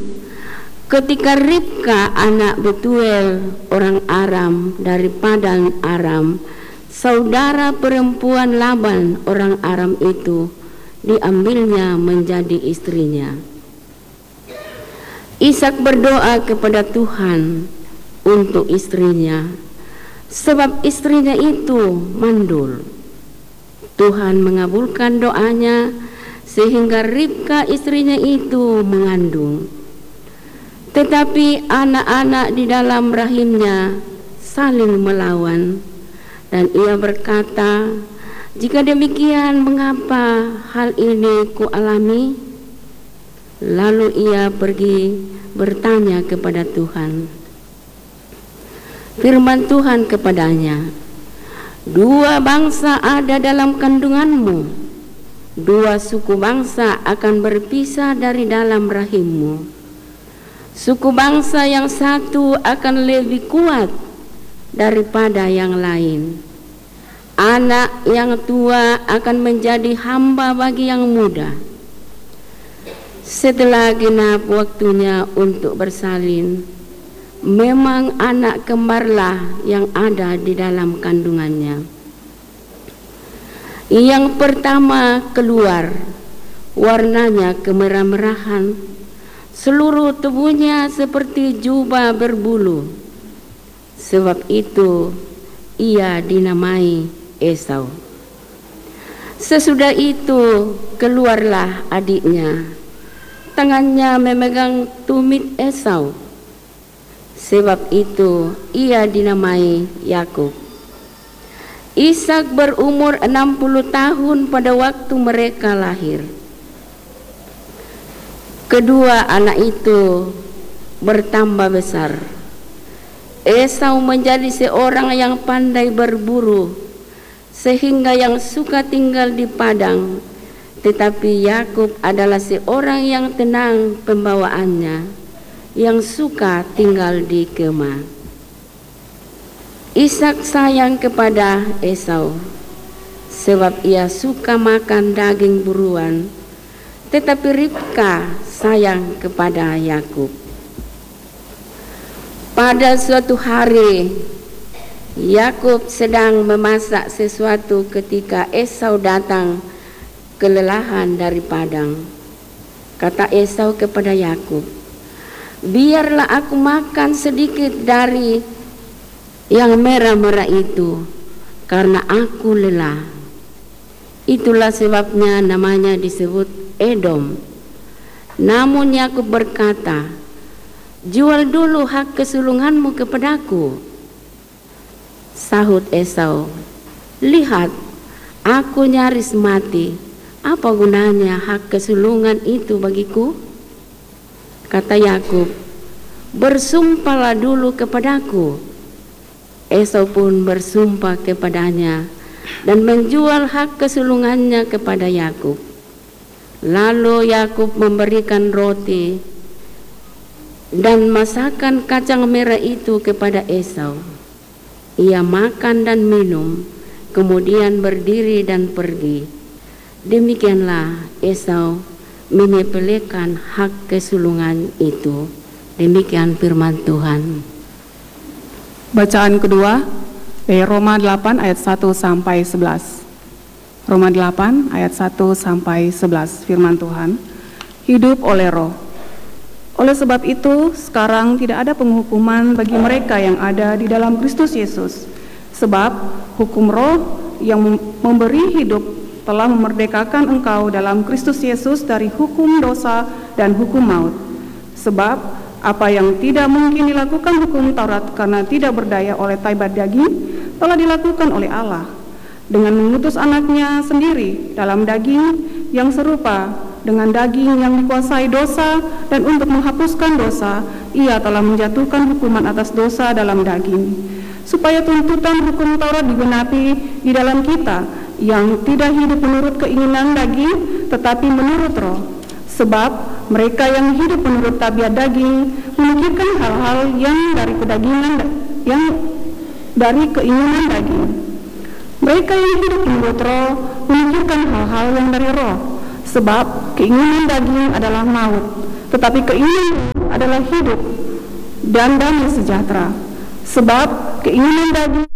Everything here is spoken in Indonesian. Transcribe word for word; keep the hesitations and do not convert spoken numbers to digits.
ketika Ribka anak Betuel orang Aram dari Padan Aram, saudara perempuan Laban orang Aram itu, diambilnya menjadi istrinya. Ishak berdoa kepada Tuhan untuk istrinya, sebab istrinya itu mandul. Tuhan mengabulkan doanya sehingga Ribka istrinya itu mengandung. Tetapi anak-anak di dalam rahimnya saling melawan, dan ia berkata, jika demikian mengapa hal ini kualami? Lalu ia pergi bertanya kepada Tuhan. Firman Tuhan kepadanya, dua bangsa ada dalam kandunganmu, dua suku bangsa akan berpisah dari dalam rahimmu. Suku bangsa yang satu akan lebih kuat daripada yang lain. Anak yang tua akan menjadi hamba bagi yang muda. Setelah genap waktunya untuk bersalin, memang anak kembarlah yang ada di dalam kandungannya. Yang pertama keluar, warnanya kemerah-merahan, seluruh tubuhnya seperti jubah berbulu. Sebab itu ia dinamai Esau. Sesudah itu keluarlah adiknya, tangannya memegang tumit Esau. Sebab itu ia dinamai Yakub. Ishak berumur enam puluh tahun pada waktu mereka lahir. Kedua anak itu bertambah besar. Esau menjadi seorang yang pandai berburu, sehingga yang suka tinggal di padang, tetapi Yakub adalah seorang yang tenang pembawaannya, yang suka tinggal di kemah. Ishak sayang kepada Esau, sebab ia suka makan daging buruan, tetapi Ribka sayang kepada Yakub. Pada suatu hari, Yakub sedang memasak sesuatu ketika Esau datang kelelahan dari padang. Kata Esau kepada Yakub, biarlah aku makan sedikit dari yang merah-merah itu, karena aku lelah. Itulah sebabnya namanya disebut Edom. Namun Yakub berkata, jual dulu hak kesulunganmu kepadaku. Sahut Esau, lihat, aku nyaris mati. Apa gunanya hak kesulungan itu bagiku? Kata Yakub, bersumpahlah dulu kepadaku. Esau pun bersumpah kepadanya dan menjual hak kesulungannya kepada Yakub. Lalu Yakub memberikan roti dan masakan kacang merah itu kepada Esau. Ia makan dan minum, kemudian berdiri dan pergi. Demikianlah Esau menyepelekan hak kesulungan itu. Demikian firman Tuhan. Bacaan kedua dari Roma delapan ayat satu sampai sebelas. Roma delapan ayat satu sampai sebelas, firman Tuhan. Hidup oleh Roh. Oleh sebab itu, sekarang tidak ada penghukuman bagi mereka yang ada di dalam Kristus Yesus. Sebab hukum Roh yang memberi hidup telah memerdekakan engkau dalam Kristus Yesus dari hukum dosa dan hukum maut. Sebab apa yang tidak mungkin dilakukan hukum Taurat karena tidak berdaya oleh taibat daging, telah dilakukan oleh Allah dengan mengutus anaknya sendiri dalam daging yang serupa dengan daging yang dikuasai dosa, dan untuk menghapuskan dosa, ia telah menjatuhkan hukuman atas dosa dalam daging, supaya tuntutan hukum Taurat digenapi di dalam kita yang tidak hidup menurut keinginan daging, tetapi menurut Roh. Sebab mereka yang hidup menurut tabiat daging memikirkan hal-hal yang dari kedagingan, yang dari keinginan daging. Mereka yang hidup menurut Roh memikirkan hal-hal yang dari Roh. Sebab keinginan daging adalah maut, tetapi keinginan adalah hidup dan damai sejahtera, sebab keinginan daging